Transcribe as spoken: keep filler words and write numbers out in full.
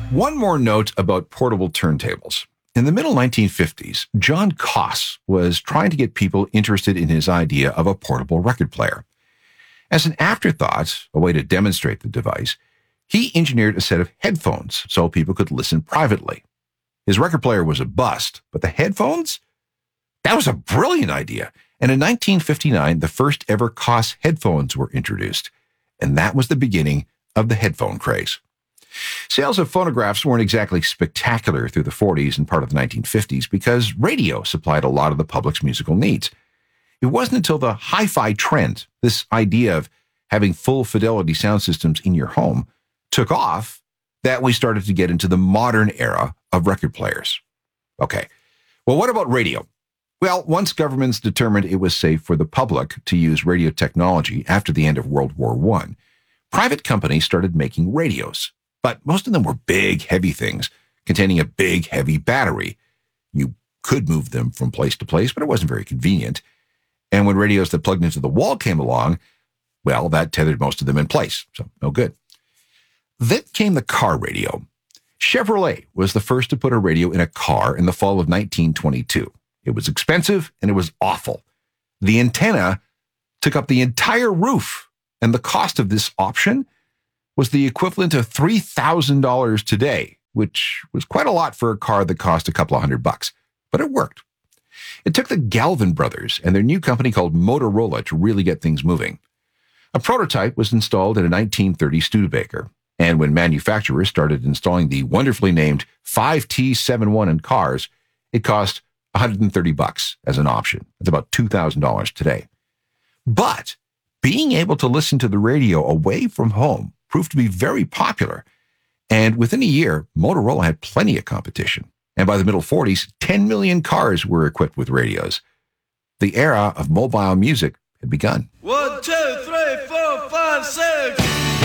One more note about portable turntables. In the middle nineteen fifties, John Koss was trying to get people interested in his idea of a portable record player. As an afterthought, a way to demonstrate the device, he engineered a set of headphones so people could listen privately. His record player was a bust, but the headphones? That was a brilliant idea. And in nineteen fifty-nine, the first ever Koss headphones were introduced. And that was the beginning of the headphone craze. Sales of phonographs weren't exactly spectacular through the forties and part of the nineteen fifties because radio supplied a lot of the public's musical needs. It wasn't until the hi-fi trend, this idea of having full fidelity sound systems in your home, took off, that we started to get into the modern era of record players. Okay, well, what about radio? Well, once governments determined it was safe for the public to use radio technology after the end of World War One, private companies started making radios. But most of them were big, heavy things containing a big, heavy battery. You could move them from place to place, but it wasn't very convenient. And when radios that plugged into the wall came along, well, that tethered most of them in place, so no good. Then came the car radio. Chevrolet was the first to put a radio in a car in the fall of nineteen twenty-two. It was expensive and it was awful. The antenna took up the entire roof, and the cost of this option was the equivalent of three thousand dollars today, which was quite a lot for a car that cost a couple of hundred bucks, but it worked. It took the Galvin brothers and their new company called Motorola to really get things moving. A prototype was installed in a nineteen thirty Studebaker, and when manufacturers started installing the wonderfully named five T seventy-one in cars, it cost one hundred thirty bucks as an option. That's about two thousand dollars today. But being able to listen to the radio away from home proved to be very popular. And within a year, Motorola had plenty of competition. And by the middle forties, ten million cars were equipped with radios. The era of mobile music had begun. One, two, three, four, five, six.